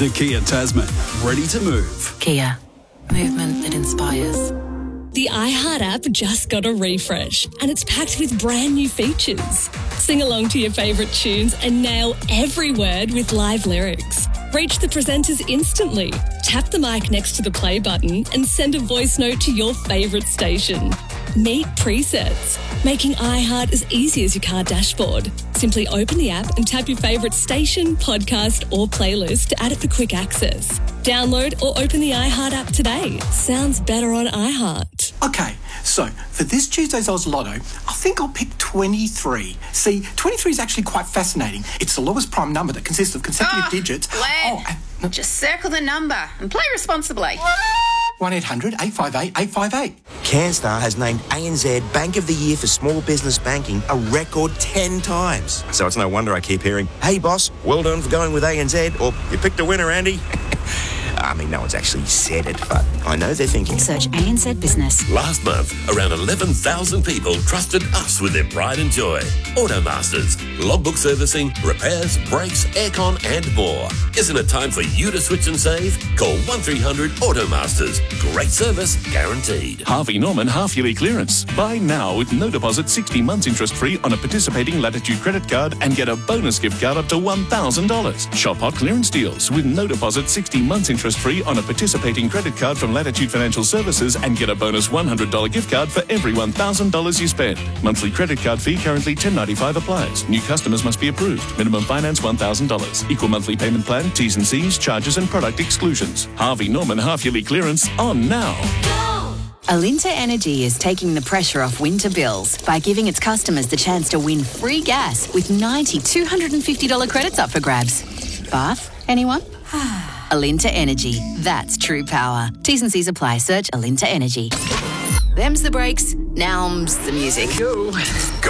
The Kia Tasman, ready to move. Kia, movement that inspires. The iHeart app just got a refresh and it's packed with brand new features. Sing along to your favourite tunes and nail every word with live lyrics. Reach the presenters instantly. Tap the mic next to the play button and send a voice note to your favourite station. Meet presets, making iHeart as easy as your car dashboard. Simply open the app and tap your favourite station, podcast or playlist to add it for quick access. Download or open the iHeart app today. Sounds better on iHeart. Okay, so for this Tuesday's Oz Lotto, I think I'll pick 23. See, 23 is actually quite fascinating. It's the lowest prime number that consists of consecutive digits. Glenn, just circle the number and play responsibly. 1-800-858-858. CanStar has named ANZ Bank of the Year for Small Business Banking a record 10 times. So it's no wonder I keep hearing, "Hey boss, well done for going with ANZ," or "You picked a winner, Andy." I mean, no one's actually said it, but I know they're thinking. Search ANZ Business. Last month, around 11,000 people trusted us with their pride and joy. Automasters, logbook servicing, repairs, brakes, aircon and more. Isn't it time for you to switch and save? Call 1300 Automasters. Great service guaranteed. Harvey Norman half-yearly clearance. Buy now with no deposit, 60 months interest-free on a participating Latitude credit card and get a bonus gift card up to $1,000. Shop hot clearance deals with no deposit, 60 months interest-free on a participating credit card from Latitude Financial Services and get a bonus $100 gift card for every $1,000 you spend. Monthly credit card fee currently $10.95 applies. New customers must be approved. Minimum finance $1,000. Equal monthly payment plan, T's and C's, charges and product exclusions. Harvey Norman half-yearly clearance on now. Alinta Energy is taking the pressure off winter bills by giving its customers the chance to win free gas with 90 $250 credits up for grabs. Bath? Anyone? Alinta Energy. That's true power. T's and C's apply. Search Alinta Energy. Them's the breaks. Now's the music. Go